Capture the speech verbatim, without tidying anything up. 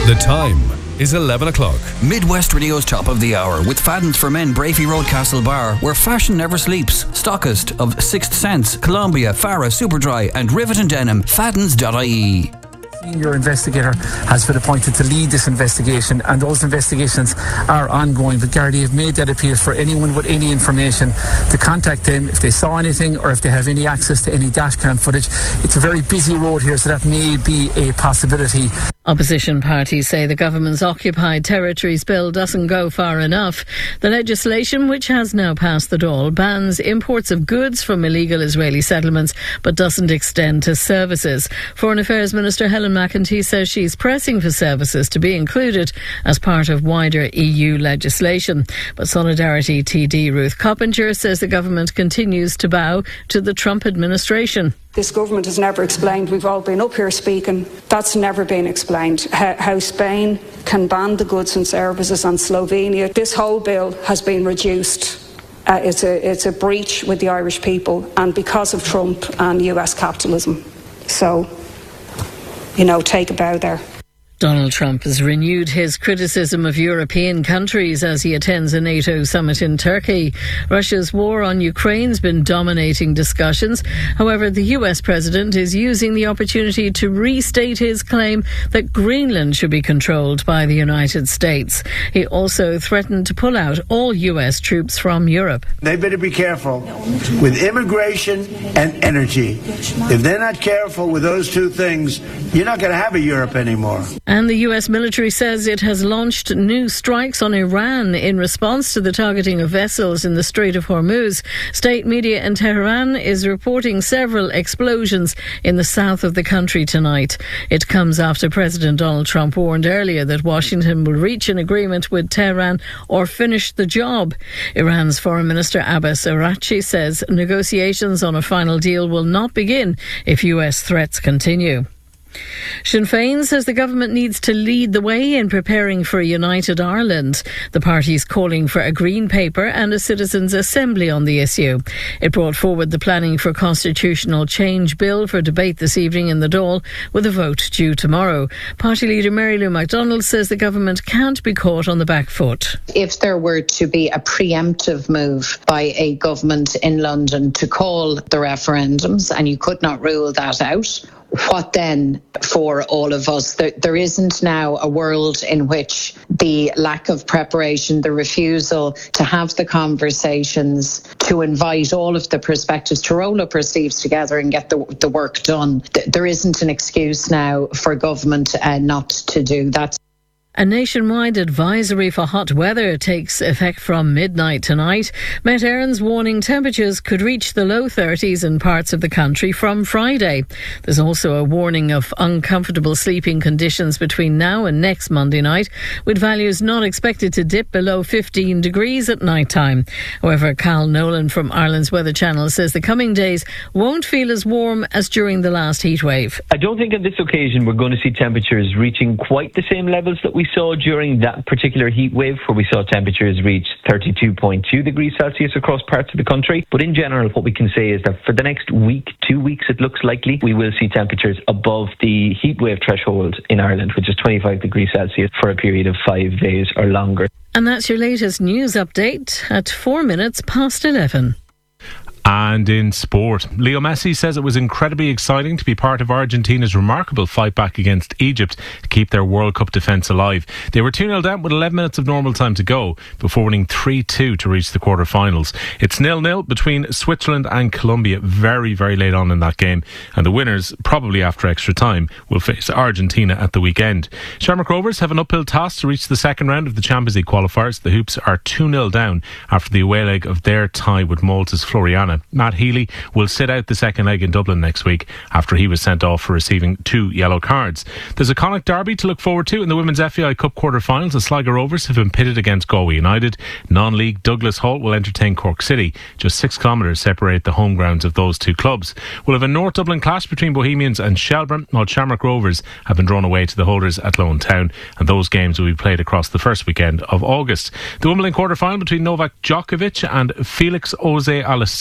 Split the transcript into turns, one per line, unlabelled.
The time is eleven o'clock.
Midwest Radio's Top of the Hour with Fadden's for Men, Brafey Road, Castlebar, where fashion never sleeps. Stockist of Sixth Sense, Columbia, Farah, Superdry and Rivet Denim. Faddens dot I E.
Senior investigator has been appointed to lead this investigation, and those investigations are ongoing. But Gardaí have made that appeal for anyone with any information to contact them if they saw anything or if they have any access to any dashcam footage. It's a very busy road here, so that may be a possibility.
Opposition parties say the government's Occupied Territories Bill doesn't go far enough. The legislation, which has now passed the Dáil, bans imports of goods from illegal Israeli settlements but doesn't extend to services. Foreign Affairs Minister Helen McEntee says she's pressing for services to be included as part of wider E U legislation. But Solidarity T D Ruth Coppinger says the government continues to bow to the Trump administration.
This government has never explained, we've all been up here speaking, that's never been explained, how, how Spain can ban the goods and services on Slovenia. This whole bill has been reduced. Uh, it's, a, it's a breach with the Irish people, and because of Trump and U S capitalism. So, you know, take a bow there.
Donald Trump has renewed his criticism of European countries as he attends a NATO summit in Turkey. Russia's war on Ukraine's been dominating discussions. However, the U S president is using the opportunity to restate his claim that Greenland should be controlled by the United States. He also threatened to pull out all U S troops from Europe.
They better be careful with immigration and energy. If they're not careful with those two things, you're not going to have a Europe anymore.
And the U S military says it has launched new strikes on Iran in response to the targeting of vessels in the Strait of Hormuz. State media in Tehran is reporting several explosions in the south of the country tonight. It comes after President Donald Trump warned earlier that Washington will reach an agreement with Tehran or finish the job. Iran's Foreign Minister Abbas Araghchi says negotiations on a final deal will not begin if U S threats continue. Sinn Féin says the government needs to lead the way in preparing for a united Ireland. The party is calling for a green paper and a citizens' assembly on the issue. It brought forward the planning for constitutional change bill for debate this evening in the Dáil, with a vote due tomorrow. Party leader Mary Lou McDonald says the government can't be caught on the back foot.
If there were to be a preemptive move by a government in London to call the referendums, and you could not rule that out, what then for all of us? There, there isn't now a world in which the lack of preparation, the refusal to have the conversations, to invite all of the perspectives, to roll up our sleeves together and get the, the work done. There isn't an excuse now for government uh, not to do that.
A nationwide advisory for hot weather takes effect from midnight tonight. Met Éireann's warning temperatures could reach the low thirties in parts of the country from Friday. There's also a warning of uncomfortable sleeping conditions between now and next Monday night, with values not expected to dip below fifteen degrees at night time. However, Cal Nolan from Ireland's Weather Channel says the coming days won't feel as warm as during the last heat wave.
I don't think on this occasion we're going to see temperatures reaching quite the same levels that we saw during that particular heat wave, where we saw temperatures reach thirty-two point two degrees Celsius across parts of the country. But in general, what we can say is that for the next week, two weeks, it looks likely we will see temperatures above the heat wave threshold in Ireland, which is twenty-five degrees Celsius for a period of five days or longer.
And that's your latest news update at four minutes past eleven.
And in sport, Leo Messi says it was incredibly exciting to be part of Argentina's remarkable fight back against Egypt to keep their World Cup defence alive. They were two nil down with eleven minutes of normal time to go before winning three two to reach the quarter-finals. It's nil nil between Switzerland and Colombia very, very late on in that game, and the winners, probably after extra time, will face Argentina at the weekend. Shamrock Rovers have an uphill task to reach the second round of the Champions League qualifiers. The Hoops are two nil down after the away leg of their tie with Malta's Floriana. Matt Healy will sit out the second leg in Dublin next week after he was sent off for receiving two yellow cards. There's a Connacht derby to look forward to in the Women's F A I Cup quarter-finals. The Sligo Rovers have been pitted against Galway United. Non-league Douglas Hall will entertain Cork City. Just six kilometres separate the home grounds of those two clubs. We'll have a North Dublin clash between Bohemians and Shelbourne, while Shamrock Rovers have been drawn away to the holders at Lone Town, and those games will be played across the first weekend of August. The Wimbledon quarter-final between Novak Djokovic and Felix Auger-Aliassime